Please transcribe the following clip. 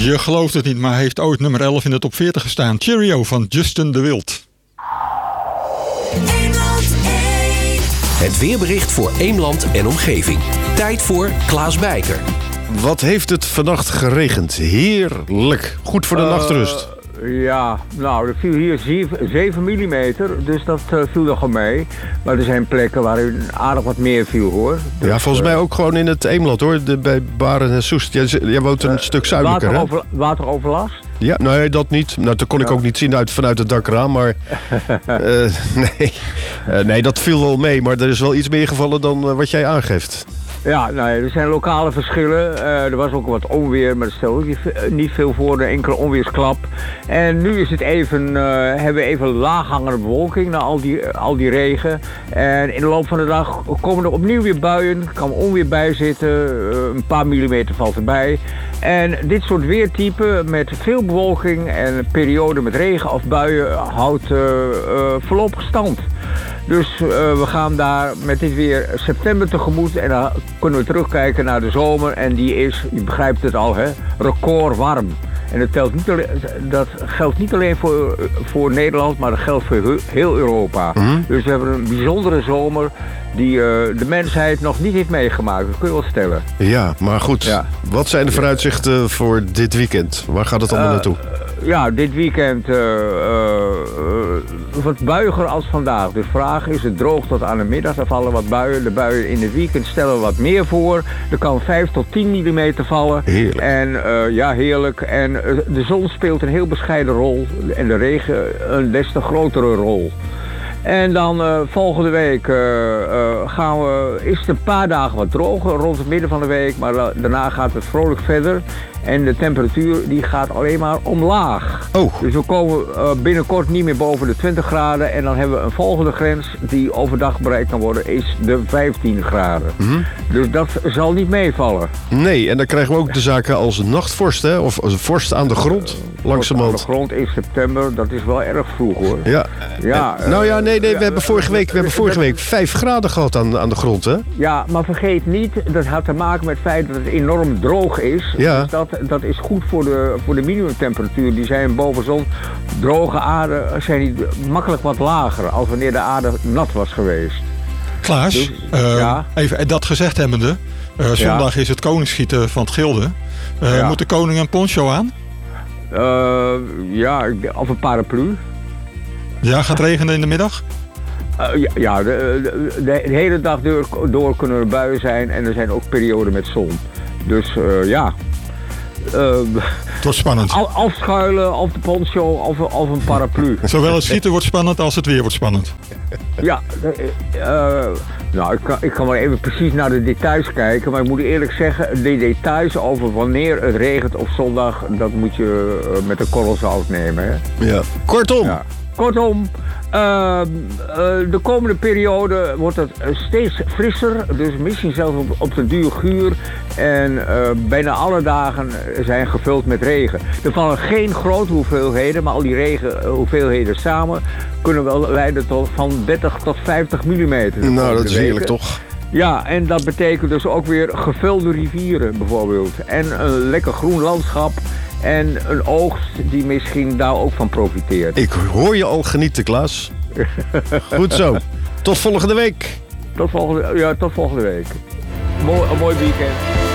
Je gelooft het niet, maar hij heeft ooit nummer 11 in de top 40 gestaan. Cheerio van Justin de Wild. Het weerbericht voor Eemland en omgeving. Tijd voor Klaas Bijker. Wat heeft het vannacht geregend? Heerlijk. Goed voor de nachtrust. Ja, nou, er viel hier 7 mm, dus dat viel nog mee. Maar er zijn plekken waar aardig wat meer viel, hoor. Dus, ja, volgens mij ook gewoon in het Eemland, hoor. Bij Baren en Soest. Jij woont een stuk zuidelijker, hè? Wateroverlast? Ja, nee, dat niet. Nou, dat kon ik ook niet zien vanuit het dakraam, maar... nee, dat viel wel mee, maar er is wel iets meer gevallen dan wat jij aangeeft. Ja, nee, er zijn lokale verschillen. Er was ook wat onweer, maar dat stelde niet veel voor, een enkele onweersklap. En nu is het hebben we even laaghangende bewolking na al die regen. En in de loop van de dag komen er opnieuw weer buien. Er kan onweer bij zitten, een paar millimeter valt erbij. En dit soort weertype met veel bewolking en een periode met regen of buien houdt voorlopig stand. Dus we gaan daar met dit weer september tegemoet en dan kunnen we terugkijken naar de zomer. En die is, je begrijpt het al, hè, record warm. En dat geldt niet alleen voor Nederland, maar dat geldt voor heel Europa. Mm-hmm. Dus we hebben een bijzondere zomer die de mensheid nog niet heeft meegemaakt. Dat kun je wel stellen. Ja, maar goed. Ja. Wat zijn de vooruitzichten voor dit weekend? Waar gaat het allemaal naartoe? Ja, dit weekend wat buiger als vandaag. Dus de vraag is, het droog tot aan de middag. Er vallen wat buien. De buien in het weekend stellen wat meer voor. Er kan 5 tot 10 mm vallen. Heerlijk. En ja, heerlijk. En de zon speelt een heel bescheiden rol. En de regen een des te grotere rol. En dan volgende week is het een paar dagen wat droger rond het midden van de week. Maar daarna gaat het vrolijk verder. En de temperatuur die gaat alleen maar omlaag. Oh. Dus we komen binnenkort niet meer boven de 20 graden. En dan hebben we een volgende grens die overdag bereikt kan worden, is de 15 graden. Mm-hmm. Dus dat zal niet meevallen. Nee, en dan krijgen we ook de zaken als nachtvorst, hè? Of als vorst aan de grond. Langzamerhand. Aan de grond in september, dat is wel erg vroeg, hoor. Ja. We hebben vorige week 5 graden gehad aan de grond, hè? Ja, maar vergeet niet, dat had te maken met het feit dat het enorm droog is. Ja. Dus dat is goed voor de minimumtemperatuur. Die zijn boven zon. Droge aarde zijn die makkelijk wat lager als wanneer de aarde nat was geweest. Dus, even dat gezegd hebbende. Zondag is het koningsschieten van het Gilde. Moet de koning een poncho aan? Of een paraplu. Ja, gaat het regenen in de middag? De hele dag door kunnen er buien zijn. En er zijn ook perioden met zon. Dus het wordt spannend. Afschuilen of de poncho of een paraplu. Zowel het schieten wordt spannend als het weer wordt spannend. Ja, ik kan wel even precies naar de details kijken. Maar ik moet eerlijk zeggen, de details over wanneer het regent op zondag, dat moet je met een korrel zout nemen. Hè? Ja. Kortom, de komende periode wordt het steeds frisser. Dus misschien zelfs op de duur guur. En bijna alle dagen zijn gevuld met regen. Er vallen geen grote hoeveelheden, maar al die regenhoeveelheden samen kunnen wel leiden tot van 30 tot 50 mm. Nou, dat is heerlijk toch? Ja, en dat betekent dus ook weer gevulde rivieren bijvoorbeeld. En een lekker groen landschap. En een oogst die misschien daar ook van profiteert. Ik hoor je al genieten, Klaas. Goed zo. Tot volgende week. Tot volgende week. Een mooi weekend.